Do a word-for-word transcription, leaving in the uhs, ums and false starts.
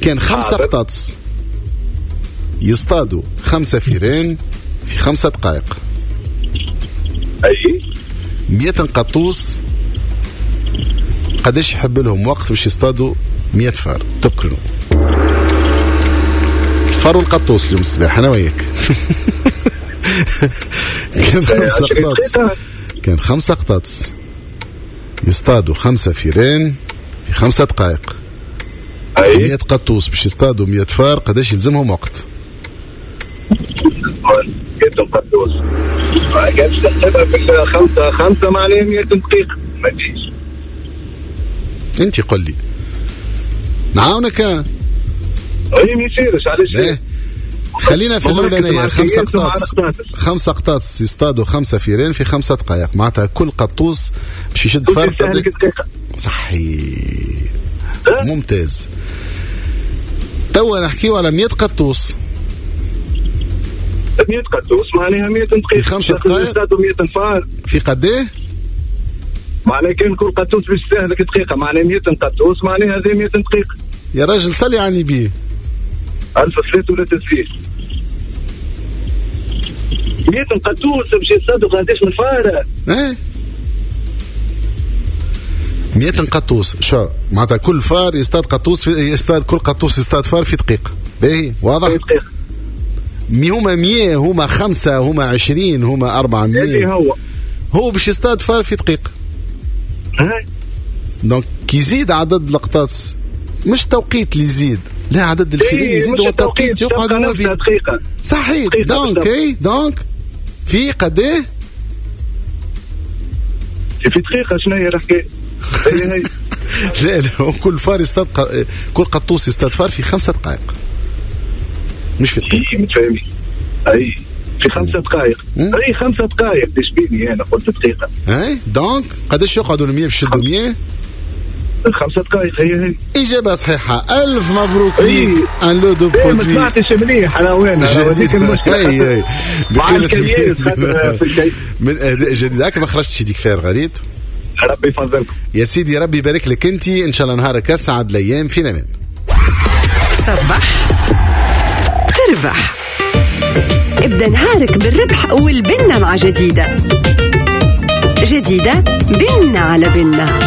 كان خمسة قطاطس يصطادوا خمسة فيران في خمسة دقائق. أي مئة قطوس قداش يحب لهم وقت باش يصطادوا مئة فار؟ تكلوا الفار والقطوس اليوم الصباح أنا وياك. كان خمسة قطاطس كان خمسة قطاطس يصطادوا خمسة فيران في خمسة دقائق. مئة قطوس باش يصطادوا مئة فار قداش يلزمهم وقت؟ مئة قطوس كانش تحسبها في خمسة خمسة معناها مئة دقيقة ما تجيش. انت قل لي نعاونك. اي ما يصيرش علاش. خلينا في الاولانيه خمسة قطاطس خمسة قطاطس يصطادوا خمسة فيران في خمسة دقائق معناتها كل قطوس باش يشد فار دقيقة. صحيح ممتاز. توا نحكيو على مئة قطوس. مئة قطوس معناها مئة دقيقة في خمسة دقائق مئة فار في قديه؟ معناها كان كل قطوس باش يستهلك دقيقة معناها مئة قطوس معناها هذه مئة دقيقة. يا راجل صلي على النبي. ألف صلاة ولا تسليم. مئة قطوس باش يصطادوا قداش من فارة؟ ايه مئة قطوس شو معناتها كل فار يصطاد قطوس في يصطاد كل قطوس يصطاد فار في دقيقة. باهي واضح؟ في دقيقة. مي هما مية هما خمسة هما عشرين هما أربعمية. هو هو باش يصطاد فار في دقيقة. هاي دونك كيزيد عدد القطاطس مش توقيت اللي يزيد لا عدد الفيران يزيد والتوقيت يقعد هو بي دقيقة. صحيح دونك اي دونك في قديه في دقيقة شنو هي الحكاية؟ لا لا كل فار يصطاد كل قطوس يصطاد فار في خمسة دقائق مش في دقيقة. متفاهمين. أي في خمسة دقائق. أي خمسة دقائق تشبيني أنا قلت دقيقة. أي دونك قداش يقعدوا المية باش يشدوا مية؟ خمسة دقائق هي هي. إجابة صحيحة. ألف مبروك ليك. أن لو دو برودوي. ما سمعتش مليح أنا وين هذيك المشكلة. أي أي. مع الكمية في الشيء. من أهداء جديد هاك ما خرجتش ديك فير غريب. ربي يفضلكم. يا سيدي ربي يبارك لك أنت إن شاء الله نهارك أسعد الأيام في الأمان. صباح تربح. ابدأ نهارك بالربح والبنة مع جديدة. جديدة بنة على بنة.